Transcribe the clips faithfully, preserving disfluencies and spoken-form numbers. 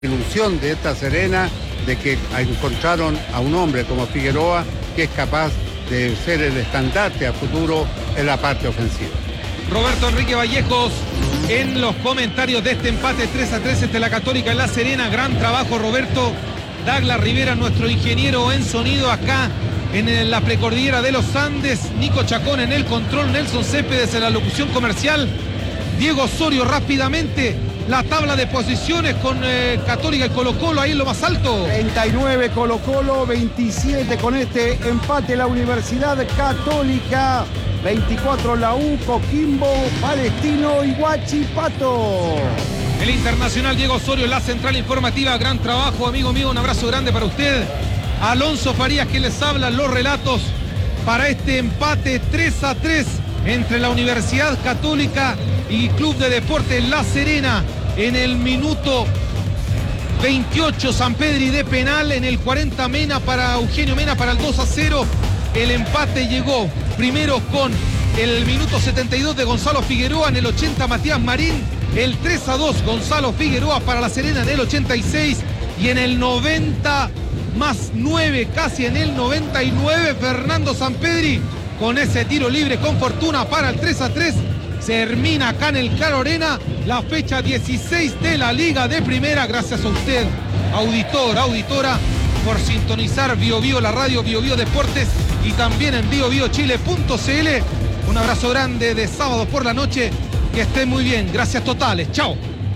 ilusión de esta Serena de que encontraron a un hombre como Figueroa que es capaz de ser el estandarte a futuro en la parte ofensiva. Roberto Enrique Vallejos en los comentarios de este empate tres a tres entre la Católica y la Serena. Gran trabajo, Roberto. Douglas Rivera, nuestro ingeniero en sonido acá en la precordillera de los Andes. Nico Chacón en el control, Nelson Céspedes en la locución comercial. Diego Osorio rápidamente. La tabla de posiciones con eh, Católica y Colo-Colo ahí en lo más alto. treinta y nueve Colo-Colo, veintisiete con este empate la Universidad Católica, veinticuatro la U, Coquimbo, Palestino y Huachipato. El internacional Diego Osorio en la central informativa. Gran trabajo, amigo mío, un abrazo grande para usted. Alonso Farías que les habla los relatos para este empate tres a tres entre la Universidad Católica y Club de Deportes La Serena. En el minuto veintiocho Sampedri de penal, en el cuarenta Mena para Eugenio Mena para el dos a cero. El empate llegó primero con el minuto setenta y dos de Gonzalo Figueroa, en el ochenta Matías Marín, el tres a dos Gonzalo Figueroa para La Serena en el ochenta y seis, y en el noventa más nueve, casi en el noventa y nueve, Fernando Sampedri con ese tiro libre con fortuna para el tres a tres. Se termina acá en el Claro Arena la fecha dieciséis de la Liga de Primera. Gracias a usted, auditor, auditora, por sintonizar Bio Bio, la radio Bio Bio Deportes, y también en bio bio chile punto c l. Un abrazo grande de sábado por la noche. Que estén muy bien. Gracias totales. Chao.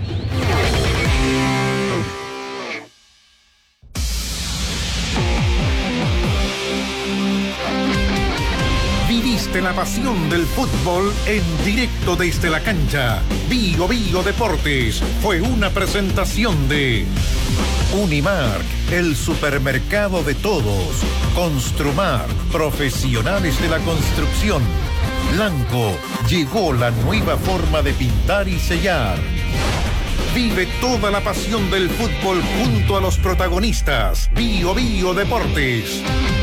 Viviste la pasión del fútbol en directo desde la cancha. Bio Bio Deportes fue una presentación de Unimark, el supermercado de todos. Construmar, profesionales de la construcción. Blanco, llegó la nueva forma de pintar y sellar. Vive toda la pasión del fútbol junto a los protagonistas. Bio Bio Deportes.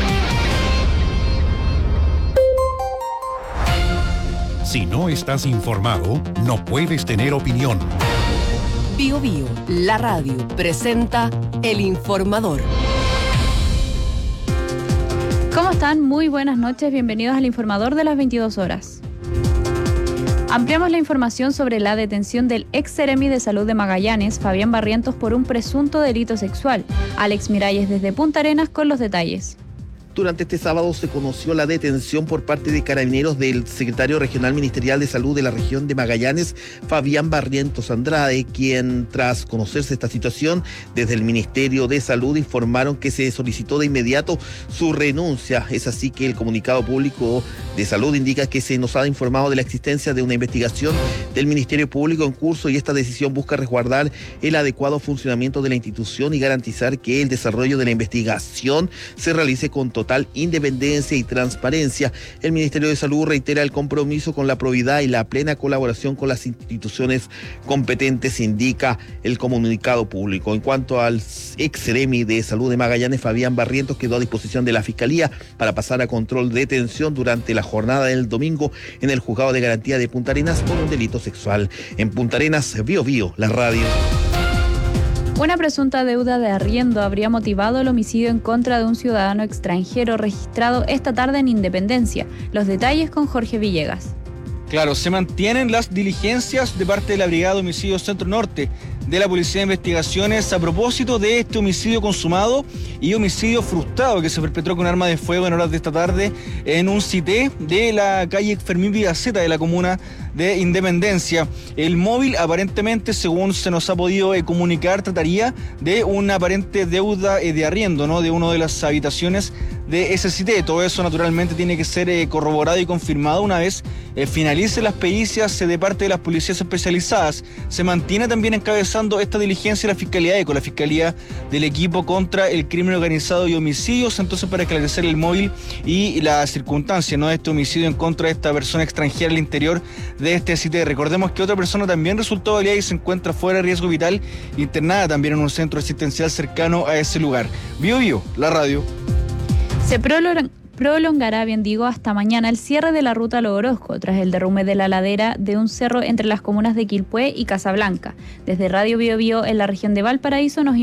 Si no estás informado, no puedes tener opinión. Bio Bio, la radio, presenta El Informador. ¿Cómo están? Muy buenas noches, bienvenidos al Informador de las veintidós horas. Ampliamos la información sobre la detención del ex seremi de Salud de Magallanes, Fabián Barrientos, por un presunto delito sexual. Alex Miralles desde Punta Arenas con los detalles. Durante este sábado se conoció la detención por parte de Carabineros del secretario regional ministerial de Salud de la región de Magallanes, Fabián Barrientos Andrade, quien, tras conocerse esta situación, desde el Ministerio de Salud informaron que se solicitó de inmediato su renuncia. Es así que el comunicado público de Salud indica que se nos ha informado de la existencia de una investigación del Ministerio Público en curso, y esta decisión busca resguardar el adecuado funcionamiento de la institución y garantizar que el desarrollo de la investigación se realice con total total independencia y transparencia. El Ministerio de Salud reitera el compromiso con la probidad y la plena colaboración con las instituciones competentes, indica el comunicado público. En cuanto al ex seremi de Salud de Magallanes, Fabián Barrientos, quedó a disposición de la Fiscalía para pasar a control de detención durante la jornada del domingo en el Juzgado de Garantía de Punta Arenas por un delito sexual. En Punta Arenas, Bio Bio, la radio. Una presunta deuda de arriendo habría motivado el homicidio en contra de un ciudadano extranjero registrado esta tarde en Independencia. Los detalles con Jorge Villegas. Claro, se mantienen las diligencias de parte de la Brigada de Homicidio Centro Norte de la Policía de Investigaciones a propósito de este homicidio consumado y homicidio frustrado que se perpetró con arma de fuego en horas de esta tarde en un cité de la calle Fermín Vigaceta de la comuna de Independencia. El móvil, aparentemente, según se nos ha podido eh, comunicar, trataría de una aparente deuda eh, de arriendo, ¿no?, de una de las habitaciones de ese cité. Todo eso naturalmente tiene que ser eh, corroborado y confirmado una vez eh, finalicen las pericias eh, de parte de las policías especializadas. Se mantiene también encabezando esta diligencia la Fiscalía ECO, la Fiscalía del Equipo contra el Crimen Organizado y Homicidios, entonces para esclarecer el móvil y la circunstancia, ¿no?, de este homicidio en contra de esta persona extranjera al interior de este cité. Recordemos que otra persona también resultó baleada y se encuentra fuera de riesgo vital, internada también en un centro asistencial cercano a ese lugar. Bio Bio, la radio. Se prolonga, prolongará, bien digo, hasta mañana el cierre de la ruta Lo Orozco, tras el derrumbe de la ladera de un cerro entre las comunas de Quilpué y Casablanca. Desde Radio Bio Bio en la región de Valparaíso nos